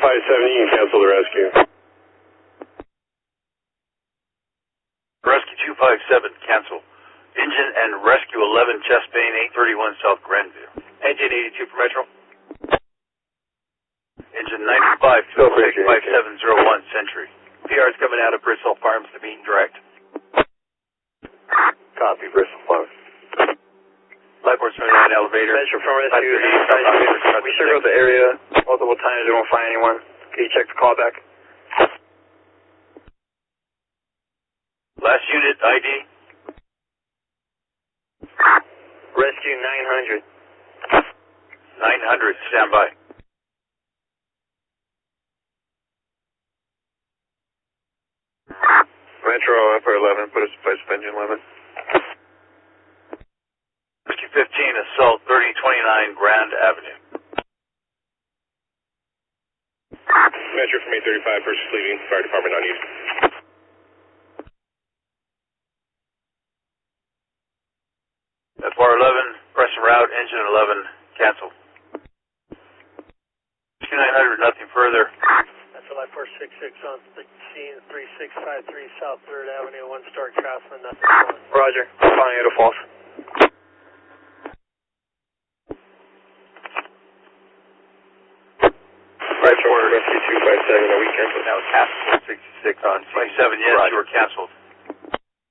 you can cancel the rescue. Rescue 257, cancel. Engine and Rescue 11, chest pain, 831 South Grandview. Engine 82 for Metro. Engine 95, 5701 Century. PR is coming out of Bristol Farms to meet and direct. Copy, Bristol Farms. Lightboard's running on elevator. Metro from Rescue 85. We circled the area multiple times, we don't find anyone. Can you check the callback? Last unit ID. Rescue 900. 900, stand by. Metro upper 11, put us by suspension limit. Rescue 15, assault 3029 Grand Avenue. Metro from 835, purchase leaving, fire department on you. FR 11, press and route, engine 11, cancel. Rescue 900, nothing further. That's a Light Force 66 on the scene, 3653 South 3rd Avenue, 1-star Craftsman, nothing wrong. Roger, following you to false. Right, Rescue 257, are we canceled? Now it's half 66 on 27, yes, you were canceled.